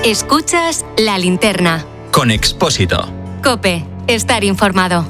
Escuchas La Linterna. Con Expósito. COPE. Estar informado.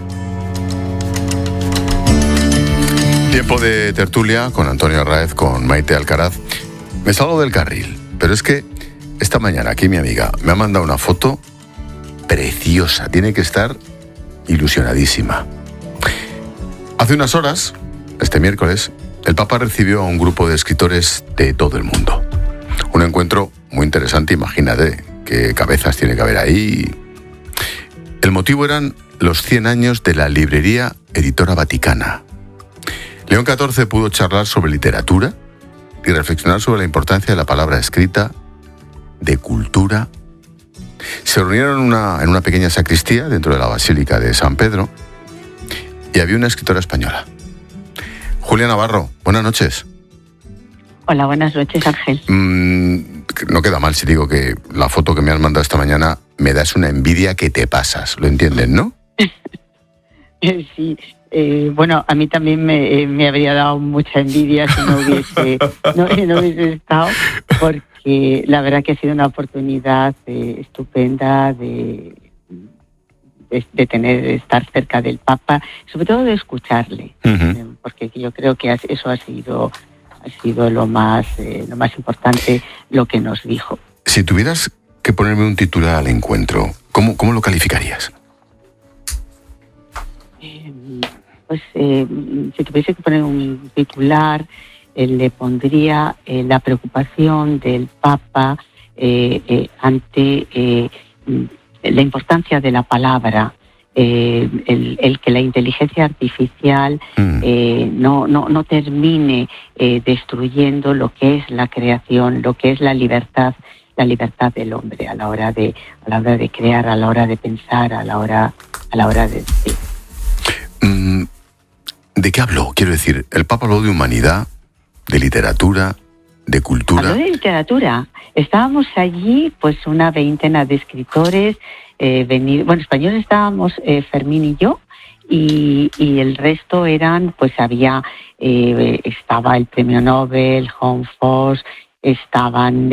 Tiempo de tertulia con Antonio Arraez, con Maite Alcaraz. Me salgo del carril, pero es que esta mañana aquí mi amiga me ha mandado una foto preciosa. Tiene que estar ilusionadísima. Hace unas horas, este miércoles, el Papa recibió a un grupo de escritores de todo el mundo. Un encuentro muy interesante, imagínate qué cabezas tiene que haber ahí. El motivo eran los 100 años de la librería Editora Vaticana. León XIV pudo charlar sobre literatura y reflexionar sobre la importancia de la palabra escrita, de cultura. Se reunieron en una pequeña sacristía dentro de la Basílica de San Pedro y había una escritora española. Julia Navarro, buenas noches. Hola, buenas noches, Ángel. No queda mal si digo que la foto que me has mandado esta mañana me das una envidia que te pasas, ¿lo entienden, no? Sí, bueno, a mí también me habría dado mucha envidia si no hubiese estado, porque la verdad que ha sido una oportunidad estupenda de estar cerca del Papa, sobre todo de escucharle, porque yo creo que eso ha sido lo más importante, lo que nos dijo. Si tuvieras que ponerme un titular al encuentro, ¿cómo lo calificarías? Pues si tuviese que poner un titular, le pondría la preocupación del Papa ante la importancia de la palabra, el que la inteligencia artificial no termine destruyendo lo que es la creación, lo que es la libertad del hombre a la hora de crear, a la hora de pensar, a la hora de decir. ¿De qué habló? Quiero decir, el Papa habló de humanidad, de literatura, de cultura. Habló de literatura. Estábamos allí, pues, una veintena de escritores, españoles estábamos Fermín y yo, y el resto eran, pues, estaba el premio Nobel, Home Foss, estaban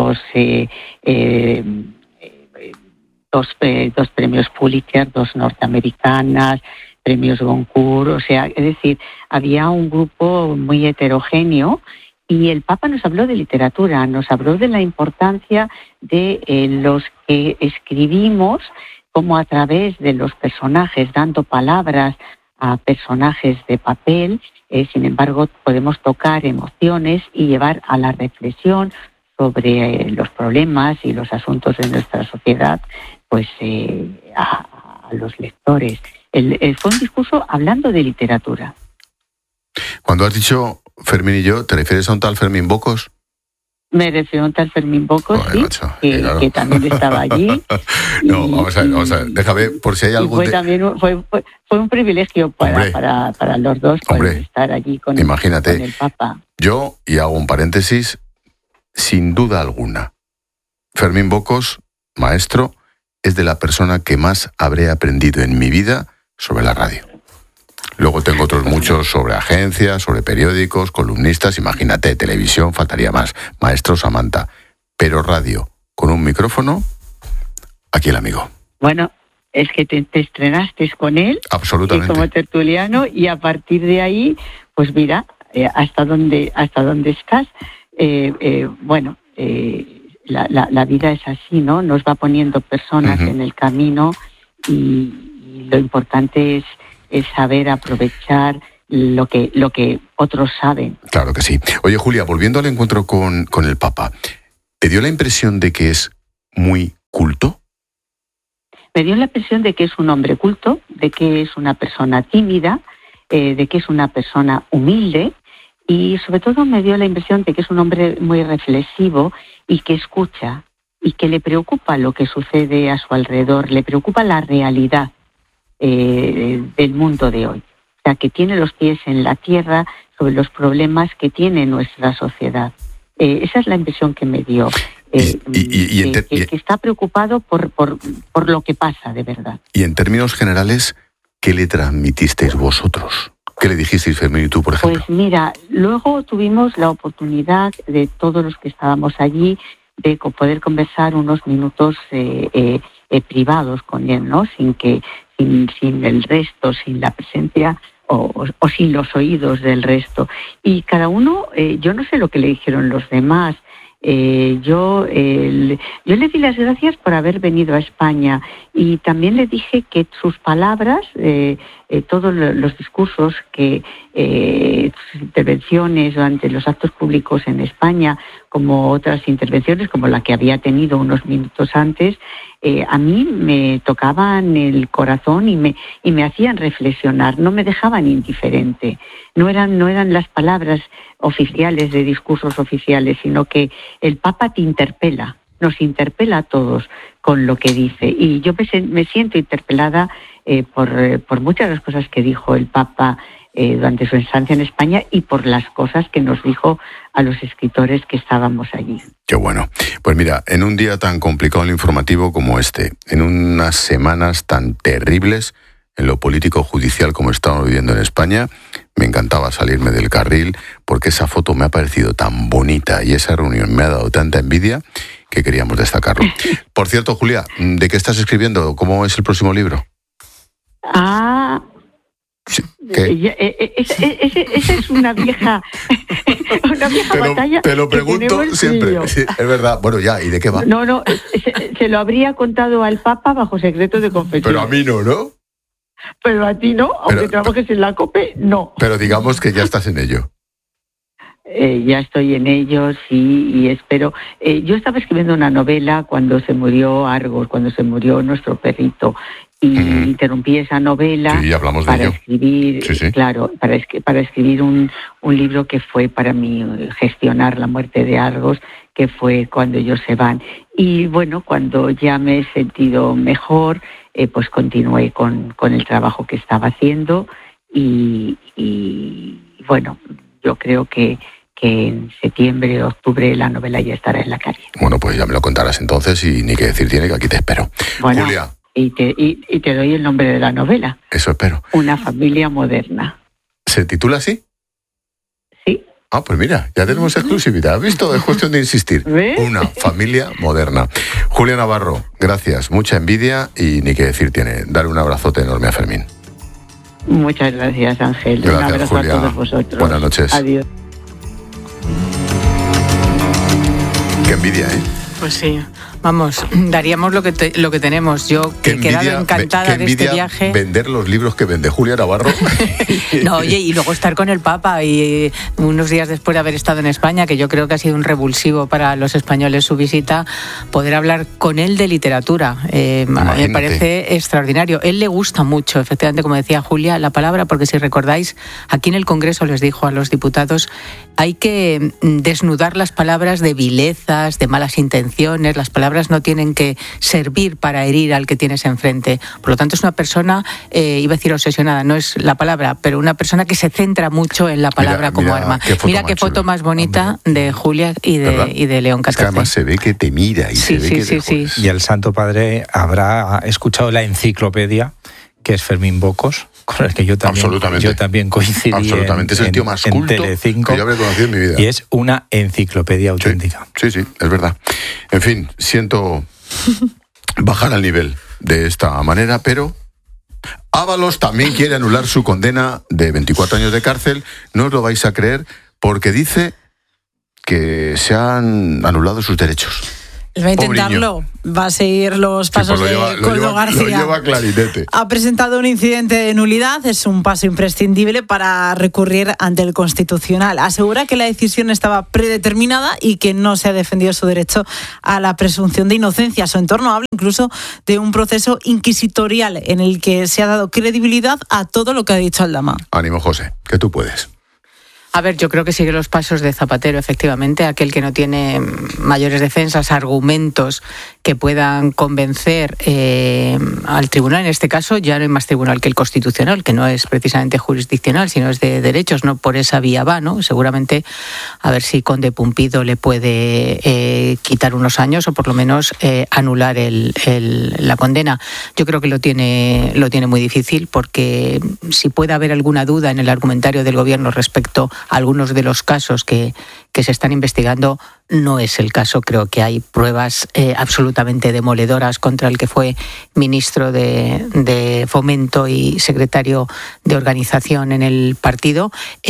dos premios Pulitzer, dos norteamericanas, premios Goncourt, o sea, es decir, había un grupo muy heterogéneo y el Papa nos habló de literatura, nos habló de la importancia de los que escribimos, como a través de los personajes, dando palabras a personajes de papel, sin embargo, podemos tocar emociones y llevar a la reflexión sobre los problemas y los asuntos de nuestra sociedad, pues a los lectores. Fue un discurso hablando de literatura. Cuando has dicho Fermín y yo, ¿te refieres a un tal Fermín Bocos? Me refiero a un tal Fermín Bocos, sí, macho, claro. que también estaba allí. No, vamos a ver, déjame, por si hay algún... Fue un privilegio para los dos estar allí con el Papa. Yo, y hago un paréntesis, sin duda alguna, Fermín Bocos, maestro, es de la persona que más habré aprendido en mi vida sobre la radio. Luego tengo otros muchos sobre agencias, sobre periódicos, columnistas, imagínate, televisión, faltaría más, maestro Samantha. Pero radio, con un micrófono, aquí el amigo. Bueno, es que te estrenaste con él. Absolutamente. Como tertuliano, y a partir de ahí, pues mira, hasta dónde estás. La vida es así, ¿no? Nos va poniendo personas en el camino y lo importante es saber aprovechar lo que otros saben. Claro que sí. Oye, Julia, volviendo al encuentro con el Papa, ¿te dio la impresión de que es muy culto? Me dio la impresión de que es un hombre culto, de que es una persona tímida, de que es una persona humilde, y sobre todo me dio la impresión de que es un hombre muy reflexivo y que escucha y que le preocupa lo que sucede a su alrededor, le preocupa la realidad del mundo de hoy. O sea, que tiene los pies en la tierra sobre los problemas que tiene nuestra sociedad. Esa es la impresión que me dio. Que está preocupado por lo que pasa de verdad. Y en términos generales, ¿qué le transmitisteis vosotros? ¿Qué le dijisteis, Fermín y tú, por ejemplo? Pues mira, luego tuvimos la oportunidad de todos los que estábamos allí de poder conversar unos minutos privados con él, ¿no? Sin el resto, sin la presencia o sin los oídos del resto. Y cada uno, yo no sé lo que le dijeron los demás. Yo le di las gracias por haber venido a España y también le dije que sus palabras, todos los discursos, sus intervenciones durante los actos públicos en España, como otras intervenciones, como la que había tenido unos minutos antes, a mí me tocaban el corazón y me hacían reflexionar, no me dejaban indiferente. No eran las palabras oficiales de discursos oficiales, sino que el Papa te interpela, nos interpela a todos con lo que dice. Y yo me siento interpelada por muchas de las cosas que dijo el Papa durante su estancia en España y por las cosas que nos dijo a los escritores que estábamos allí. Qué bueno. Pues mira, en un día tan complicado en lo informativo como este, en unas semanas tan terribles en lo político-judicial como estamos viviendo en España, me encantaba salirme del carril porque esa foto me ha parecido tan bonita y esa reunión me ha dado tanta envidia que queríamos destacarlo. Por cierto, Julia, ¿de qué estás escribiendo? ¿Cómo es el próximo libro? Esa es una vieja batalla. Te lo pregunto siempre. Sí, es verdad. Bueno, ya, ¿y de qué va? No, se lo habría contado al Papa bajo secreto de confesión. Pero a mí no. Pero a ti no, aunque trabajes en la COPE, no. Pero digamos que ya estás en ello. Ya estoy en ello, sí, y espero. Yo estaba escribiendo una novela cuando se murió Argos, cuando se murió nuestro perrito, y interrumpí esa novela para escribir, claro, para escribir un libro que fue para mí gestionar la muerte de Argos, que fue cuando ellos se van. Y bueno, cuando ya me he sentido mejor, pues continué con el trabajo que estaba haciendo y bueno, yo creo que en septiembre o octubre la novela ya estará en la calle. Bueno, pues ya me lo contarás entonces y ni que decir tiene que aquí te espero. Bueno, Julia. Y te doy el nombre de la novela. Eso espero. Una familia moderna. ¿Se titula así? Sí. Ah, pues mira, ya tenemos exclusividad. ¿Has visto? Es cuestión de insistir. ¿Ves? Una familia moderna. Julia Navarro, gracias. Mucha envidia y ni que decir tiene. Dar un abrazote enorme a Fermín. Muchas gracias, Ángel. Gracias, un abrazo, Julia. A todos vosotros. Buenas noches. Adiós. Qué envidia, ¿eh? Pues sí. Vamos, daríamos lo que tenemos. Yo que he quedado encantada de este viaje. Vender los libros que vende Julia Navarro. No, oye, y luego estar con el Papa y unos días después de haber estado en España, que yo creo que ha sido un revulsivo para los españoles su visita, poder hablar con él de literatura. Me parece extraordinario. Él le gusta mucho, efectivamente, como decía Julia, la palabra, porque si recordáis, aquí en el Congreso les dijo a los diputados, hay que desnudar las palabras de vilezas, de malas intenciones, las palabras no tienen que servir para herir al que tienes enfrente. Por lo tanto, es una persona, iba a decir obsesionada, no es la palabra, pero una persona que se centra mucho en la palabra como arma. Mira qué foto más bonita de Julia y de León XIV. Es que además se ve que te mira y se ve que te jodes. Y el Santo Padre habrá escuchado la enciclopedia, que es Fermín Bocos, con el que yo también coincidí. Absolutamente, es el tío más culto Telecinco, que yo habré conocido en mi vida. Y es una enciclopedia auténtica. Sí, es verdad. En fin, siento bajar al nivel de esta manera, pero Ábalos también quiere anular su condena de 24 años de cárcel. No os lo vais a creer, porque dice que se han anulado sus derechos. Va a intentarlo, va a seguir los pasos de Koldo García. Lo lleva clarinete. Ha presentado un incidente de nulidad, es un paso imprescindible para recurrir ante el Constitucional. Asegura que la decisión estaba predeterminada y que no se ha defendido su derecho a la presunción de inocencia. Su entorno habla incluso de un proceso inquisitorial en el que se ha dado credibilidad a todo lo que ha dicho Aldama. Ánimo, José, que tú puedes. A ver, yo creo que sigue los pasos de Zapatero, efectivamente, aquel que no tiene mayores defensas, argumentos que puedan convencer al tribunal. En este caso ya no hay más tribunal que el Constitucional, que no es precisamente jurisdiccional, sino es de derechos, no por esa vía va, ¿no? Seguramente a ver si Conde Pumpido le puede quitar unos años o por lo menos anular la condena. Yo creo que lo tiene muy difícil, porque si puede haber alguna duda en el argumentario del Gobierno respecto a algunos de los casos que se están investigando, no es el caso. Creo que hay pruebas absolutamente demoledoras contra el que fue ministro de Fomento y secretario de organización en el partido,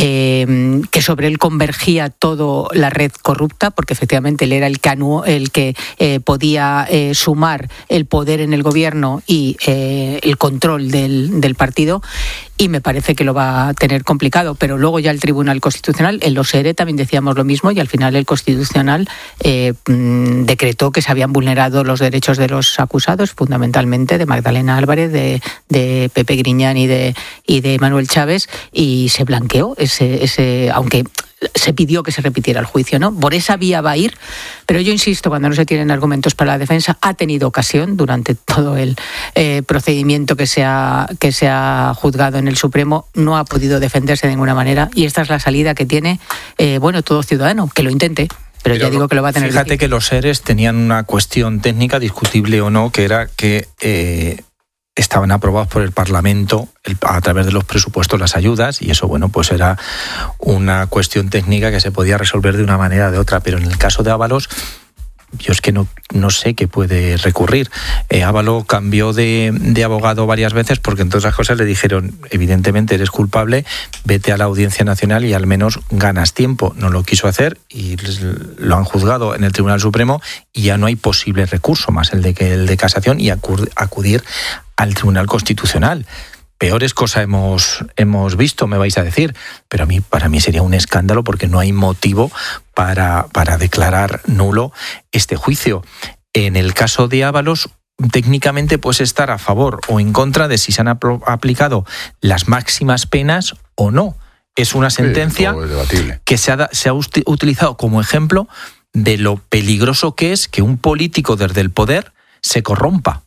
que sobre él convergía toda la red corrupta, porque efectivamente él era el que podía sumar el poder en el gobierno y el control del partido, y me parece que lo va a tener complicado. Pero luego ya el Tribunal Constitucional, en los ERE también decíamos lo mismo, y al final el Constitucional decretó que se habían vulnerado los derechos de los acusados, fundamentalmente de Magdalena Álvarez, de Pepe Griñán y de Manuel Chávez, y se blanqueó ese aunque se pidió que se repitiera el juicio, ¿no? Por esa vía va a ir, pero yo insisto, cuando no se tienen argumentos para la defensa, ha tenido ocasión durante todo el procedimiento que se ha juzgado en el Supremo, no ha podido defenderse de ninguna manera, y esta es la salida que tiene, todo ciudadano, que lo intente. Pero ya digo que lo va a tener. Fíjate que los ERES tenían una cuestión técnica, discutible o no, que era que estaban aprobados por el Parlamento a través de los presupuestos las ayudas, y eso, pues era una cuestión técnica que se podía resolver de una manera o de otra. Pero en el caso de Ábalos, yo es que no sé qué puede recurrir. Ábalos cambió de abogado varias veces porque en todas las cosas le dijeron, evidentemente eres culpable, vete a la Audiencia Nacional y al menos ganas tiempo. No lo quiso hacer y lo han juzgado en el Tribunal Supremo, y ya no hay posible recurso más el de casación y acudir al Tribunal Constitucional. Peores cosas hemos visto, me vais a decir, pero para mí sería un escándalo, porque no hay motivo para declarar nulo este juicio. En el caso de Ábalos, técnicamente puedes estar a favor o en contra de si se han aplicado las máximas penas o no. Es una sentencia que se ha utilizado como ejemplo de lo peligroso que es que un político desde el poder se corrompa.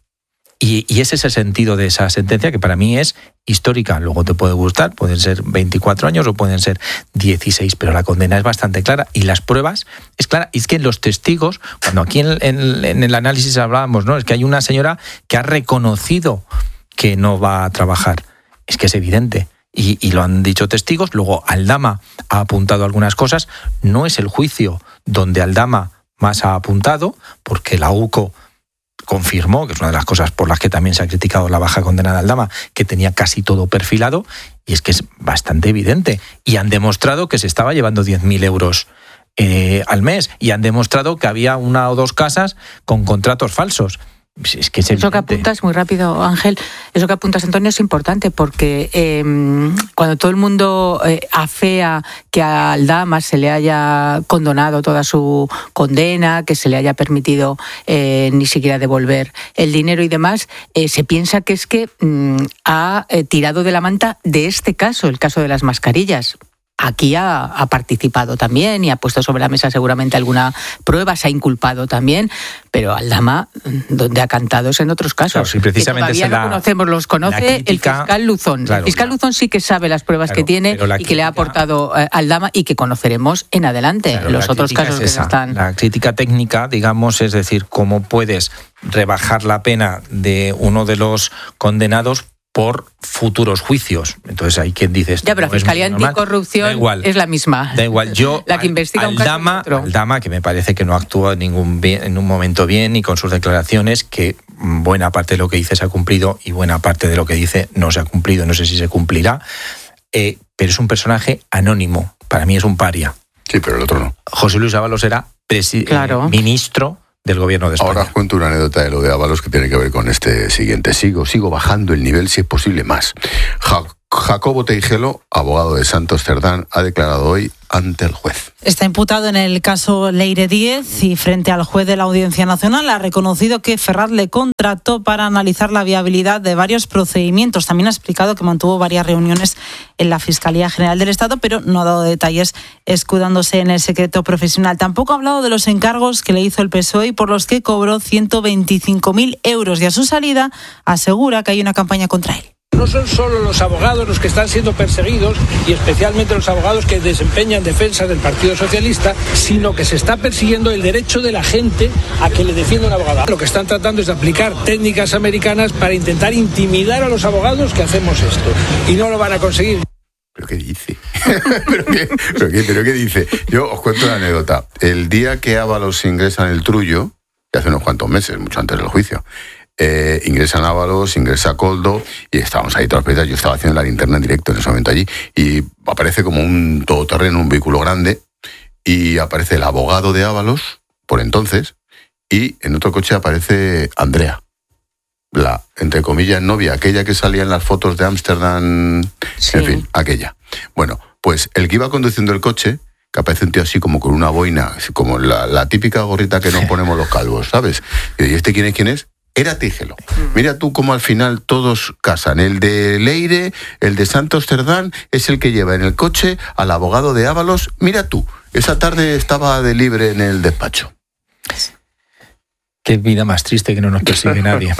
Y ese es el sentido de esa sentencia, que para mí es histórica. Luego te puede gustar, pueden ser 24 años o pueden ser 16, pero la condena es bastante clara y las pruebas es clara. Y es que los testigos, cuando aquí en el análisis hablábamos, ¿no? Es que hay una señora que ha reconocido que no va a trabajar. Es que es evidente. Y lo han dicho testigos. Luego Aldama ha apuntado algunas cosas. No es el juicio donde Aldama más ha apuntado, porque la UCO confirmó, que es una de las cosas por las que también se ha criticado la baja condena de Aldama, que tenía casi todo perfilado, y es que es bastante evidente. Y han demostrado que se estaba llevando 10.000 euros al mes, y han demostrado que había una o dos casas con contratos falsos. Es que eso que apuntas, muy rápido, Ángel, eso que apuntas, Antonio, es importante, porque cuando todo el mundo afea que a Aldama se le haya condonado toda su condena, que se le haya permitido ni siquiera devolver el dinero y demás, se piensa que es que ha tirado de la manta de este caso, el caso de las mascarillas. Aquí ha participado también y ha puesto sobre la mesa seguramente alguna prueba, se ha inculpado también, pero Aldama, donde ha cantado es en otros casos. Claro, sí, precisamente que todavía no conocemos, los conoce crítica, el fiscal Luzón. Claro, el fiscal Luzón sí que sabe las pruebas que tiene y que le ha aportado Aldama y que conoceremos en adelante. Claro, los otros casos que están. La crítica técnica, digamos, es decir, cómo puedes rebajar la pena de uno de los condenados por futuros juicios. Entonces hay quien dice esto. Ya, pero Fiscalía Anticorrupción es la misma. Da igual. Yo, la que investiga Aldama, que me parece que no actúa en un momento bien, y con sus declaraciones, que buena parte de lo que dice se ha cumplido y buena parte de lo que dice no se ha cumplido. No sé si se cumplirá. Pero es un personaje anónimo. Para mí es un paria. Sí, pero el otro no. José Luis Ábalos era ministro del gobierno de España. Ahora os cuento una anécdota de lo de Ábalos que tiene que ver con este siguiente. Sigo bajando el nivel, si es posible, más. Jacobo Teijelo, abogado de Santos Cerdán, ha declarado hoy ante el juez. Está imputado en el caso Leire Díez y frente al juez de la Audiencia Nacional ha reconocido que Ferraz le contrató para analizar la viabilidad de varios procedimientos. También ha explicado que mantuvo varias reuniones en la Fiscalía General del Estado, pero no ha dado detalles escudándose en el secreto profesional. Tampoco ha hablado de los encargos que le hizo el PSOE y por los que cobró 125.000 euros. Y a su salida asegura que hay una campaña contra él. No son solo los abogados los que están siendo perseguidos, y especialmente los abogados que desempeñan defensas del Partido Socialista, sino que se está persiguiendo el derecho de la gente a que le defienda un abogado. Lo que están tratando es de aplicar técnicas americanas para intentar intimidar a los abogados que hacemos esto, y no lo van a conseguir. ¿Pero qué dice? ¿Pero qué dice? Yo os cuento la anécdota. El día que Ábalos ingresa en el Trullo, que hace unos cuantos meses, mucho antes del juicio, ingresan Ábalos, ingresa Koldo, y estábamos ahí todas las periodistas. Yo estaba haciendo la linterna en directo en ese momento allí, y aparece como un todoterreno, un vehículo grande, y aparece el abogado de Ábalos, por entonces, y en otro coche aparece Andrea, la, entre comillas, novia, aquella que salía en las fotos de Ámsterdam, Sí. en fin, aquella. Bueno, pues el que iba conduciendo el coche, que aparece un tío así como con una boina, así como la típica gorrita que nos ponemos los calvos, ¿sabes? Y ¿este quién es? Era Tígelo. Mira tú cómo al final todos casan. El de Leire, el de Santos Cerdán, es el que lleva en el coche al abogado de Ábalos. Mira tú, esa tarde estaba de libre en el despacho. Qué vida más triste que no nos persigue nadie.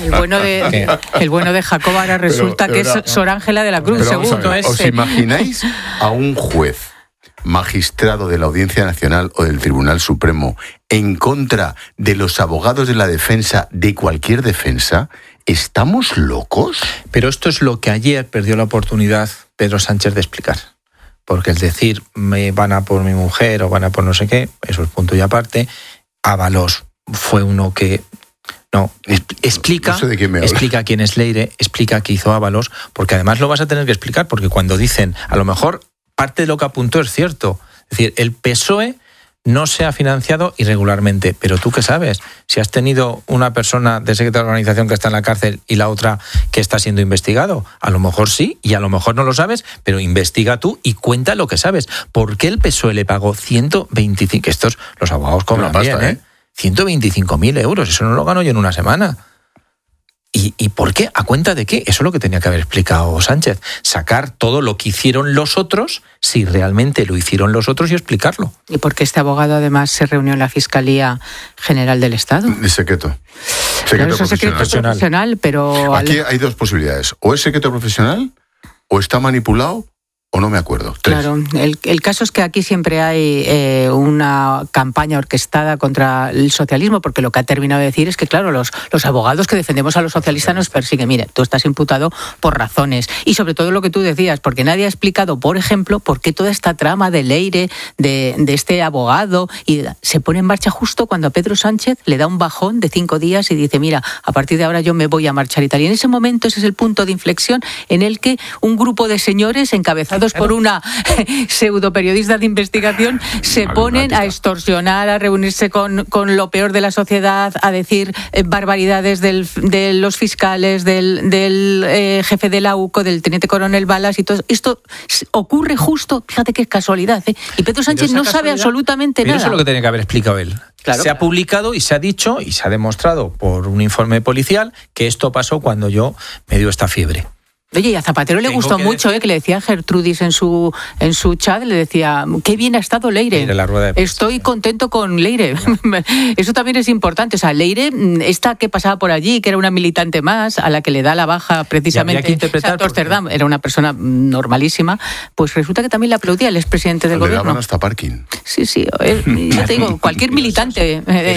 El bueno de Jacob ahora resulta que es Sor Ángela de la Cruz, Pero vamos a segundo ver, ¿os ese. imagináis a un juez, magistrado de la Audiencia Nacional o del Tribunal Supremo, en contra de los abogados de la defensa, de cualquier defensa? ¿Estamos locos? Pero esto es lo que ayer perdió la oportunidad Pedro Sánchez de explicar. Porque es decir, me van a por mi mujer o van a por no sé qué, eso es punto y aparte. Ábalos fue uno que explica, no sé de quién me habla. Explica quién es Leire, explica qué hizo Ábalos, porque además lo vas a tener que explicar, porque cuando dicen, a lo mejor parte de lo que apuntó es cierto. Es decir, el PSOE no se ha financiado irregularmente, pero tú qué sabes, si has tenido una persona de secretario de organización que está en la cárcel y la otra que está siendo investigado, a lo mejor sí y a lo mejor no lo sabes, pero investiga tú y cuenta lo que sabes. ¿Por qué el PSOE le pagó 125? Estos, los abogados cobran pasta, bien, 125.000 euros, eso no lo gano yo en una semana. ¿Y por qué? ¿A cuenta de qué? Eso es lo que tenía que haber explicado Sánchez. Sacar todo lo que hicieron los otros, si realmente lo hicieron los otros, y explicarlo. Y porque este abogado además se reunió en la Fiscalía General del Estado. Es secreto. Claro, eso es secreto profesional, pero... Aquí hay dos posibilidades. O es secreto profesional, o está manipulado, o no me acuerdo. Tres. Claro, el caso es que aquí siempre hay una campaña orquestada contra el socialismo, porque lo que ha terminado de decir es que, claro, los abogados que defendemos a los socialistas nos persiguen. Mire, tú estás imputado por razones. Y sobre todo lo que tú decías, porque nadie ha explicado, por ejemplo, por qué toda esta trama de Leire, de este abogado, y se pone en marcha justo cuando a Pedro Sánchez le da un bajón de 5 días y dice, mira, a partir de ahora yo me voy a marchar y tal. Y en ese momento ese es el punto de inflexión en el que un grupo de señores encabezados por una pseudo periodista de investigación se ponen a extorsionar, a reunirse con lo peor de la sociedad, a decir barbaridades de los fiscales, del jefe de la UCO, del teniente coronel Balas y todo. Esto ocurre justo, fíjate qué casualidad, y Pedro Sánchez no sabe absolutamente nada. Eso es lo que tenía que haber explicado él. Claro. Se ha publicado y se ha dicho y se ha demostrado por un informe policial que esto pasó cuando yo me dio esta fiebre. Oye, y a Zapatero le gustó mucho, que le decía a Gertrudis en su chat, le decía, qué bien ha estado Leire. La rueda de prensa. Estoy contento con Leire. Eso también es importante. O sea, Leire, esta que pasaba por allí, que era una militante más, a la que le da la baja precisamente Santos Cerdán, era una persona normalísima, pues resulta que también le aplaudía el expresidente del gobierno. Le daban hasta parking. Sí, ya te digo, cualquier militante.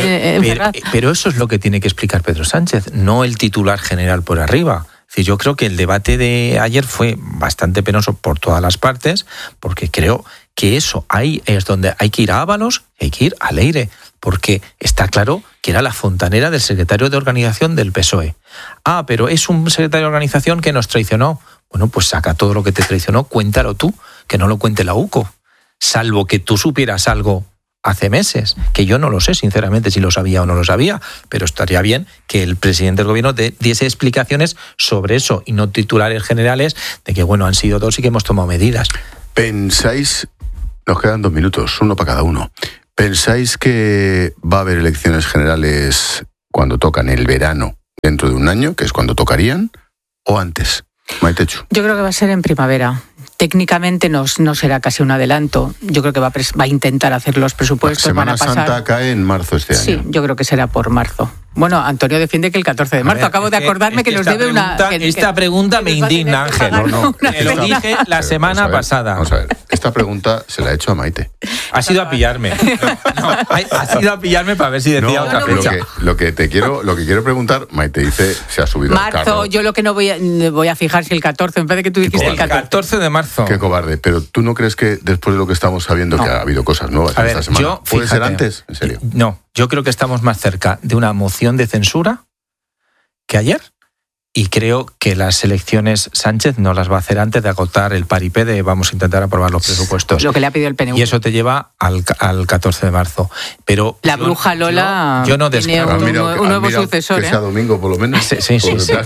Pero eso es lo que tiene que explicar Pedro Sánchez, no el titular general por arriba. Yo creo que el debate de ayer fue bastante penoso por todas las partes, porque creo que eso ahí es donde hay que ir a Ábalos y hay que ir a Leire, porque está claro que era la fontanera del secretario de organización del PSOE. Pero es un secretario de organización que nos traicionó. Bueno, pues saca todo lo que te traicionó, cuéntalo tú, que no lo cuente la UCO, salvo que tú supieras algo hace meses, que yo no lo sé sinceramente si lo sabía o no lo sabía, pero estaría bien que el presidente del gobierno diese explicaciones sobre eso y no titulares generales de que, bueno, han sido 2 y que hemos tomado medidas. ¿Pensáis, nos quedan 2 minutos, uno para cada uno, ¿pensáis que va a haber elecciones generales cuando tocan el verano dentro de un año, que es cuando tocarían, o antes? Maitechu. Yo creo que va a ser en primavera. Técnicamente no será casi un adelanto. Yo creo que va a intentar hacer los presupuestos. Semana Santa cae en marzo este año. Sí, yo creo que será por marzo. Bueno, Antonio defiende que el 14 de marzo. Acabo de acordarme que nos debe esta pregunta me indigna, Ángel. No, te lo dije la semana pasada. Vamos a ver. esta pregunta se la he hecho a Maite. Ha sido a pillarme. Ha sido a pillarme para ver si decía otra fecha. Lo que quiero preguntar, Maite dice, se ha subido al carro. Marzo, yo lo que no voy a fijar si el 14, en vez de que tú dijiste el 14. 14 de marzo. Qué cobarde. Pero ¿tú no crees que después de lo que estamos sabiendo, que ha habido cosas nuevas esta semana, puede ser antes? ¿En serio? No, yo creo que estamos más cerca de una moción de censura que ayer. Y creo que las elecciones Sánchez no las va a hacer antes de agotar el paripé de vamos a intentar aprobar los presupuestos. Lo que le ha pedido el PNV. Y eso te lleva al 14 de marzo. Pero la bruja Lola yo no descarto un nuevo sucesor. Que sea domingo, por lo menos. Sí.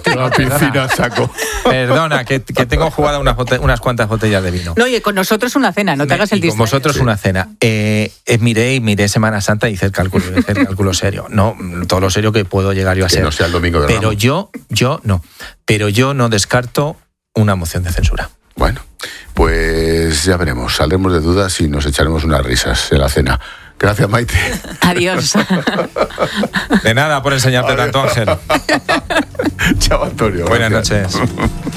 Perdona, que tengo jugada unas cuantas botellas de vino. No, oye, con nosotros una cena, no te hagas el distraído. Con vosotros una cena. Miré Semana Santa y hice el cálculo serio. No, todo lo serio que puedo llegar yo a ser. Que no sea el domingo de Ramos. Pero yo no. Pero yo no descarto una moción de censura. Bueno, pues ya veremos. Saldremos de dudas y nos echaremos unas risas en la cena. Gracias, Maite. Adiós. De nada por enseñarte tanto, Ángel. Chao, Antonio. Buenas noches.